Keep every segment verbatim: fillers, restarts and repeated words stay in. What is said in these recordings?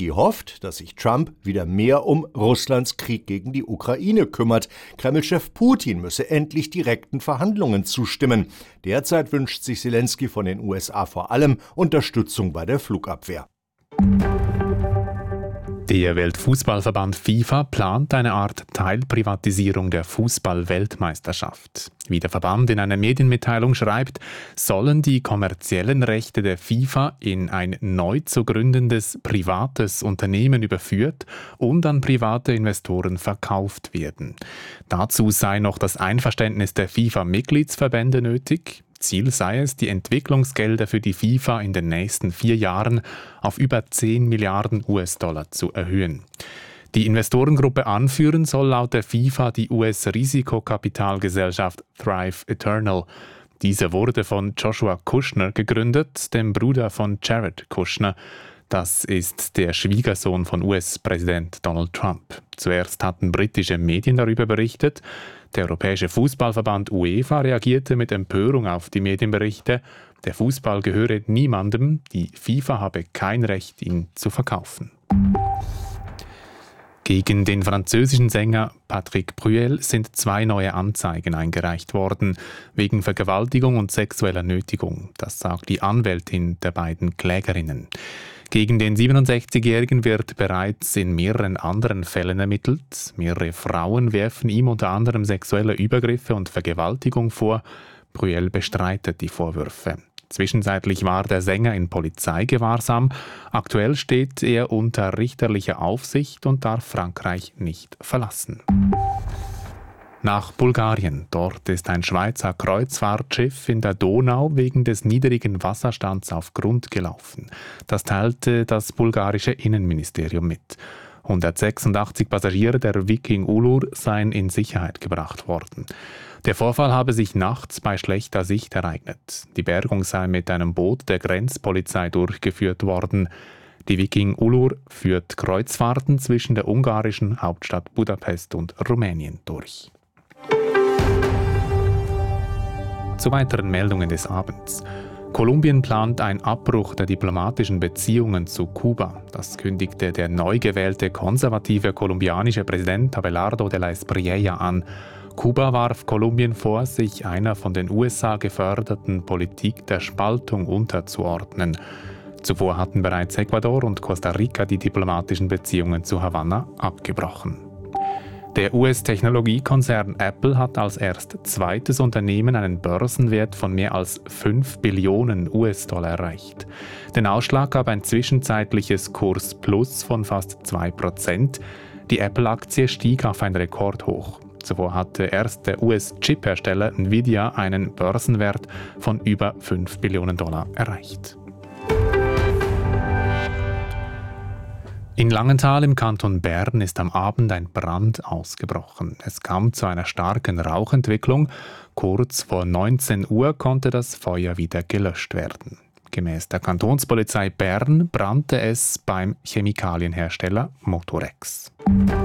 Zelensky hofft, dass sich Trump wieder mehr um Russlands Krieg gegen die Ukraine kümmert. Kremlchef Putin müsse endlich direkten Verhandlungen zustimmen. Derzeit wünscht sich Zelensky von den U S A vor allem Unterstützung bei der Flugabwehr. Der Weltfußballverband FIFA plant eine Art Teilprivatisierung der Fußball-Weltmeisterschaft. Wie der Verband in einer Medienmitteilung schreibt, sollen die kommerziellen Rechte der FIFA in ein neu zu gründendes privates Unternehmen überführt und an private Investoren verkauft werden. Dazu sei noch das Einverständnis der FIFA-Mitgliedsverbände nötig. Ziel sei es, die Entwicklungsgelder für die FIFA in den nächsten vier Jahren auf über zehn Milliarden U S-Dollar zu erhöhen. Die Investorengruppe anführen soll laut der FIFA die U S-Risikokapitalgesellschaft Thrive Eternal. Diese wurde von Joshua Kushner gegründet, dem Bruder von Jared Kushner. Das ist der Schwiegersohn von U S-Präsident Donald Trump. Zuerst hatten britische Medien darüber berichtet. Der Europäische Fußballverband UEFA reagierte mit Empörung auf die Medienberichte. Der Fußball gehöre niemandem, die FIFA habe kein Recht, ihn zu verkaufen. Gegen den französischen Sänger Patrick Bruel sind zwei neue Anzeigen eingereicht worden, wegen Vergewaltigung und sexueller Nötigung. Das sagt die Anwältin der beiden Klägerinnen. Gegen den siebenundsechzigjährigen wird bereits in mehreren anderen Fällen ermittelt. Mehrere Frauen werfen ihm unter anderem sexuelle Übergriffe und Vergewaltigung vor. Bruel bestreitet die Vorwürfe. Zwischenzeitlich war der Sänger in Polizeigewahrsam. Aktuell steht er unter richterlicher Aufsicht und darf Frankreich nicht verlassen. Nach Bulgarien. Dort ist ein Schweizer Kreuzfahrtschiff in der Donau wegen des niedrigen Wasserstands auf Grund gelaufen. Das teilte das bulgarische Innenministerium mit. hundertsechsundachtzig Passagiere der Viking Ulur seien in Sicherheit gebracht worden. Der Vorfall habe sich nachts bei schlechter Sicht ereignet. Die Bergung sei mit einem Boot der Grenzpolizei durchgeführt worden. Die Viking Ulur führt Kreuzfahrten zwischen der ungarischen Hauptstadt Budapest und Rumänien durch. Zu weiteren Meldungen des Abends. Kolumbien plant einen Abbruch der diplomatischen Beziehungen zu Kuba. Das kündigte der neu gewählte konservative kolumbianische Präsident Abelardo de la Espriella an. Kuba warf Kolumbien vor, sich einer von den U S A geförderten Politik der Spaltung unterzuordnen. Zuvor hatten bereits Ecuador und Costa Rica die diplomatischen Beziehungen zu Havanna abgebrochen. Der U S-Technologiekonzern Apple hat als erst zweites Unternehmen einen Börsenwert von mehr als fünf Billionen U S-Dollar erreicht. Den Ausschlag gab ein zwischenzeitliches Kursplus von fast zwei Prozent. Die Apple-Aktie stieg auf ein Rekordhoch. Zuvor hatte erst der U S-Chip-Hersteller Nvidia einen Börsenwert von über fünf Billionen Dollar erreicht. In Langenthal im Kanton Bern ist am Abend ein Brand ausgebrochen. Es kam zu einer starken Rauchentwicklung. Kurz vor neunzehn Uhr konnte das Feuer wieder gelöscht werden. Gemäß der Kantonspolizei Bern brannte es beim Chemikalienhersteller Motorex.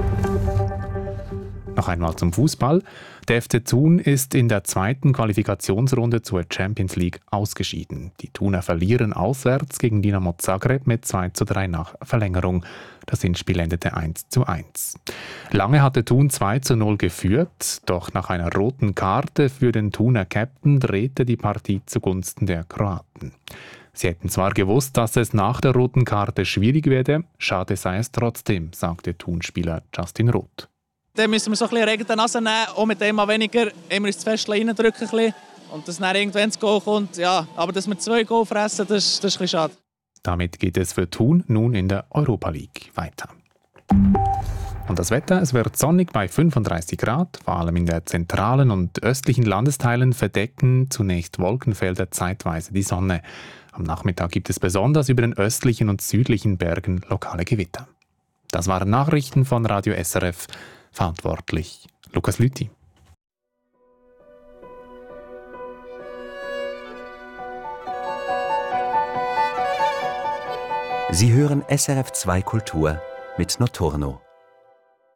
Noch einmal zum Fußball. Der F C Thun ist in der zweiten Qualifikationsrunde zur Champions League ausgeschieden. Die Thuner verlieren auswärts gegen Dinamo Zagreb mit zwei zu drei nach Verlängerung. Das Hinspiel endete eins zu eins. Lange hatte Thun zwei zu null geführt, doch nach einer roten Karte für den Thuner Captain drehte die Partie zugunsten der Kroaten. Sie hätten zwar gewusst, dass es nach der roten Karte schwierig werde, schade sei es trotzdem, sagte Thun-Spieler Justin Roth. Dann müssen wir so ein bisschen Regen der Nase nehmen, auch mit dem mal weniger immer ins Fest reindrücken und dass dann irgendwann das Goal kommt. Ja, aber dass wir zwei Goal fressen, das, das ist ein bisschen schade. Damit geht es für Thun nun in der Europa League weiter. Und das Wetter, es wird sonnig bei fünfunddreißig Grad, vor allem in der zentralen und östlichen Landesteilen verdecken zunächst Wolkenfelder zeitweise die Sonne. Am Nachmittag gibt es besonders über den östlichen und südlichen Bergen lokale Gewitter. Das waren Nachrichten von Radio S R F. Verantwortlich Lukas Lüthi. Sie hören S R F zwei Kultur mit Notorno.